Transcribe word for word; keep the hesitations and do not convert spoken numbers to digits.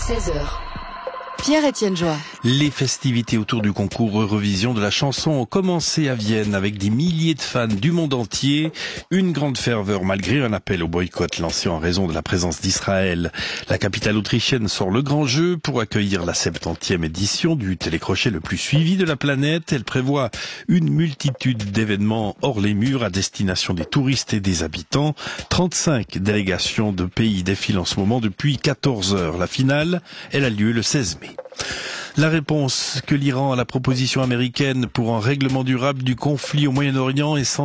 seize heures. Pierre-Étienne Joie. Les festivités autour du concours Eurovision de la chanson ont commencé à Vienne avec des milliers de fans du monde entier. Une grande ferveur malgré un appel au boycott lancé en raison de la présence d'Israël. La capitale autrichienne sort le grand jeu pour accueillir la septantième édition du télécrochet le plus suivi de la planète. Elle prévoit une multitude d'événements hors les murs à destination des touristes et des habitants. trente-cinq délégations de pays défilent en ce moment depuis quatorze heures. La finale, elle a lieu le seize mai. La réponse que l'Iran à la proposition américaine pour un règlement durable du conflit au Moyen-Orient est sans